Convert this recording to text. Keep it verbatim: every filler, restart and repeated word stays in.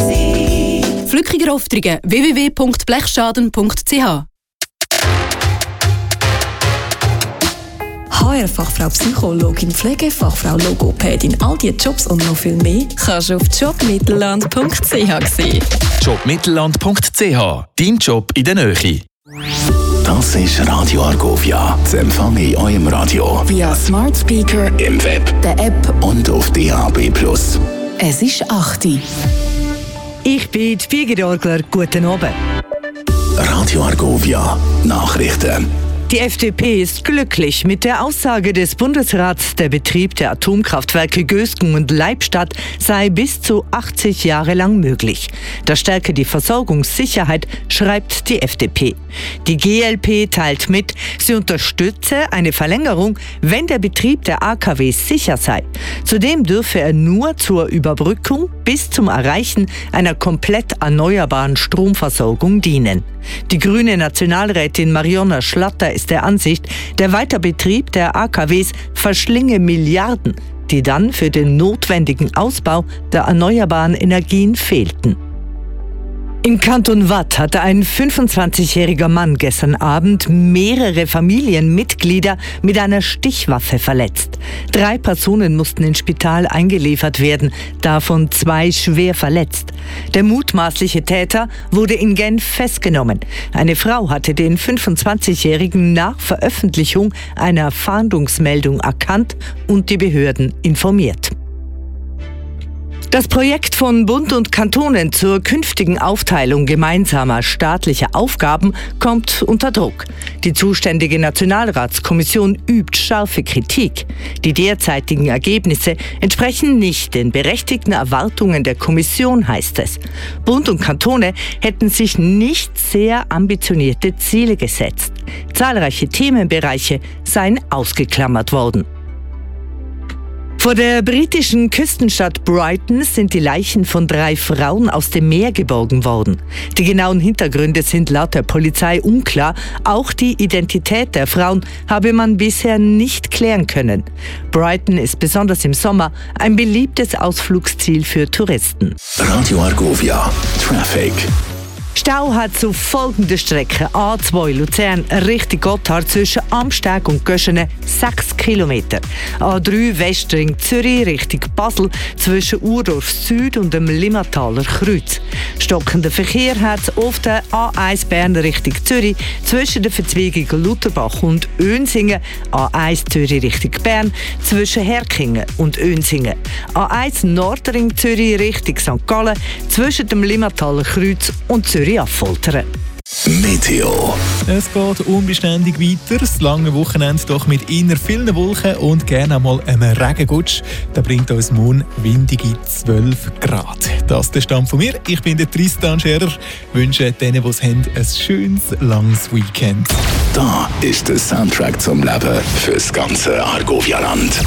Flückiger Aufträge w w w punkt blechschaden punkt c h. H R-Fachfrau Psychologin, Pflegefachfrau Logopädin, all diese Jobs und noch viel mehr kannst du auf jobmittelland punkt c h sehen. jobmittelland punkt c h, dein Job in der Nähe. Das ist Radio Argovia. Das empfange ich in eurem Radio. Via Smart Speaker, im Web, der App und auf D A B plus. Es ist acht Uhr. Ich bin die Birgit Orgler. Guten Abend. Radio Argovia. Nachrichten. Die F D P ist glücklich mit der Aussage des Bundesrats, der Betrieb der Atomkraftwerke Gösgen und Leibstadt sei bis zu achtzig Jahre lang möglich. Das stärke die Versorgungssicherheit, schreibt die F D P. Die G L P teilt mit, sie unterstütze eine Verlängerung, wenn der Betrieb der A K Ws sicher sei. Zudem dürfe er nur zur Überbrückung bis zum Erreichen einer komplett erneuerbaren Stromversorgung dienen. Die grüne Nationalrätin Marionna Schlatter ist der Ansicht, der Weiterbetrieb der A K Ws verschlinge Milliarden, die dann für den notwendigen Ausbau der erneuerbaren Energien fehlten. Im Kanton Waadt hatte ein fünfundzwanzigjähriger Mann gestern Abend mehrere Familienmitglieder mit einer Stichwaffe verletzt. Drei Personen mussten ins Spital eingeliefert werden, davon zwei schwer verletzt. Der mutmaßliche Täter wurde in Genf festgenommen. Eine Frau hatte den fünfundzwanzigjährigen nach Veröffentlichung einer Fahndungsmeldung erkannt und die Behörden informiert. Das Projekt von Bund und Kantonen zur künftigen Aufteilung gemeinsamer staatlicher Aufgaben kommt unter Druck. Die zuständige Nationalratskommission übt scharfe Kritik. Die derzeitigen Ergebnisse entsprechen nicht den berechtigten Erwartungen der Kommission, heißt es. Bund und Kantone hätten sich nicht sehr ambitionierte Ziele gesetzt. Zahlreiche Themenbereiche seien ausgeklammert worden. Vor der britischen Küstenstadt Brighton sind die Leichen von drei Frauen aus dem Meer geborgen worden. Die genauen Hintergründe sind laut der Polizei unklar. Auch die Identität der Frauen habe man bisher nicht klären können. Brighton ist besonders im Sommer ein beliebtes Ausflugsziel für Touristen. Radio Argovia. Traffic. Stau hat zu folgenden Strecken: A zwei Luzern Richtung Gotthard zwischen Amsteg und Göschene sechs Kilometer. A drei Westring Zürich Richtung Basel zwischen Urdorf Süd und dem Limmataler Kreuz. Stockender Verkehr hat es auf der A eins Bern Richtung Zürich zwischen der Verzweigung Lutherbach und Önsingen, A eins Zürich Richtung Bern zwischen Herkingen und Önsingen, A eins Nordring Zürich Richtung Sankt Gallen zwischen dem Limmataler Kreuz und Zürich Affoltern. Meteo. Es geht unbeständig weiter. Das lange Wochenende doch mit eher vielen Wolken und gerne einmal einem Regengutsch. Der bringt uns morgen windige zwölf Grad. Das ist der Stand von mir. Ich bin der Tristan Scherer. Wünsche denen, die es haben, ein schönes, langes Weekend. Da ist der Soundtrack zum Leben fürs ganze Argovia-Land.